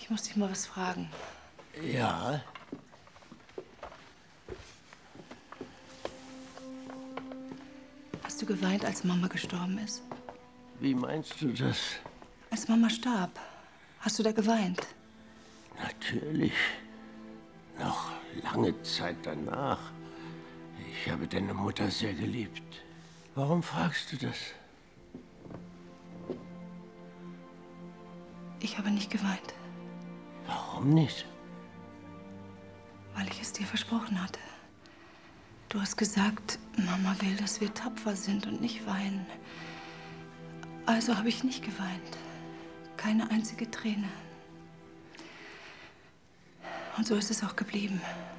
Ich muss dich mal was fragen. Ja. Hast du geweint, als Mama gestorben ist? Wie meinst du das? Als Mama starb, hast du da geweint? Natürlich. Noch lange Zeit danach. Ich habe deine Mutter sehr geliebt. Warum fragst du das? Ich habe nicht geweint. Warum nicht? Weil ich es dir versprochen hatte. Du hast gesagt, Mama will, dass wir tapfer sind und nicht weinen. Also habe ich nicht geweint. Keine einzige Träne. Und so ist es auch geblieben.